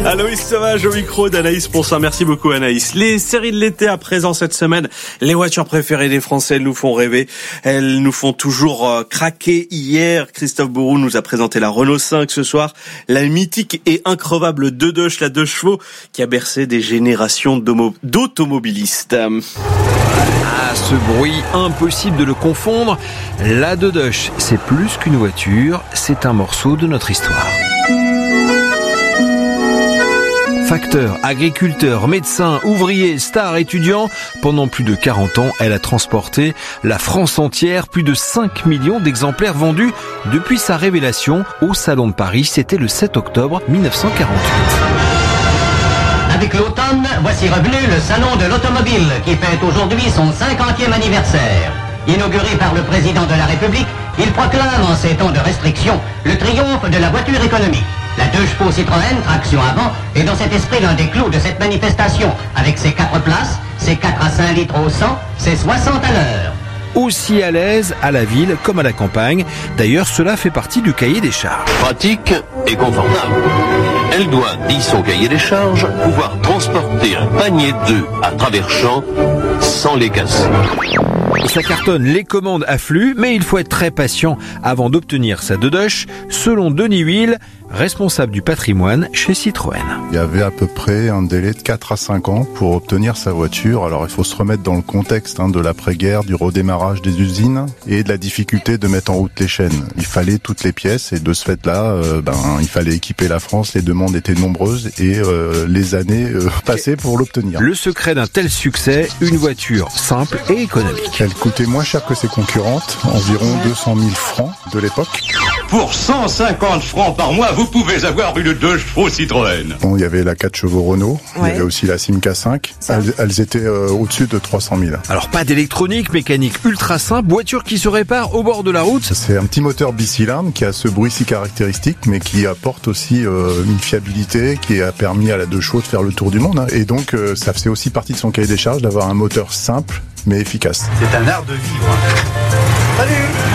Aloïs Sauvage au micro d'Anaïs Poncin. Merci beaucoup Anaïs. Les séries de l'été à présent cette semaine. Les voitures préférées des Français, elles nous font rêver. Elles nous font toujours craquer. Hier, Christophe Bourou nous a présenté la Renault 5 ce soir. La mythique et increvable 2.2, la 2 chevaux qui a bercé des générations d'automobilistes. Ah, ce bruit, impossible de le confondre. La 2.2, c'est plus qu'une voiture, c'est un morceau de notre histoire. Facteur, agriculteur, médecin, ouvrier, star, étudiant, pendant plus de 40 ans, elle a transporté la France entière, plus de 5 millions d'exemplaires vendus depuis sa révélation au Salon de Paris, c'était le 7 octobre 1948. Avec l'automne, voici revenu le Salon de l'Automobile qui fête aujourd'hui son 50e anniversaire. Inauguré par le président de la République, il proclame en ces temps de restriction le triomphe de la voiture économique. La 2 chevaux Citroën, traction avant, est dans cet esprit l'un des clous de cette manifestation, avec ses 4 places, ses 4 à 5 litres au 100, ses 60 à l'heure. Aussi à l'aise à la ville comme à la campagne. D'ailleurs, cela fait partie du cahier des charges. Pratique et confortable. Elle doit, dit son cahier des charges, pouvoir transporter un panier d'œufs à travers champs sans les casser. Ça cartonne, les commandes affluent, mais il faut être très patient avant d'obtenir sa 2.2, selon Denis Huil, responsable du patrimoine chez Citroën. Il y avait à peu près un délai de 4 à 5 ans pour obtenir sa voiture. Alors il faut se remettre dans le contexte de l'après-guerre, du redémarrage des usines et de la difficulté de mettre en route les chaînes. Il fallait toutes les pièces et de ce fait-là, il fallait équiper la France. Les demandes étaient nombreuses et les années passaient pour l'obtenir. Le secret d'un tel succès, une voiture simple et économique. Elle coûtait moins cher que ses concurrentes, environ 200 000 francs de l'époque. Pour 150 francs par mois, vous pouvez avoir une 2 chevaux Citroën. Bon, il y avait la 4 chevaux Renault, il y avait aussi la Simca 5. Elles étaient au-dessus de 300 000. Alors pas d'électronique, mécanique ultra simple, voiture qui se répare au bord de la route. C'est un petit moteur bicylindre qui a ce bruit si caractéristique, mais qui apporte aussi une fiabilité qui a permis à la 2 chevaux de faire le tour du monde. Et donc ça faisait aussi partie de son cahier des charges d'avoir un moteur simple mais efficace. C'est un art de vivre. Salut!